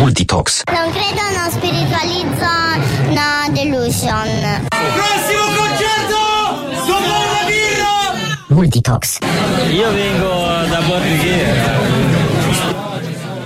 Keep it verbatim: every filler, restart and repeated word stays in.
Multitox. Non credo, non spiritualizzo, no delusion. Prossimo concerto! Dopo una birra! Multitox. Io vengo da Borghiera.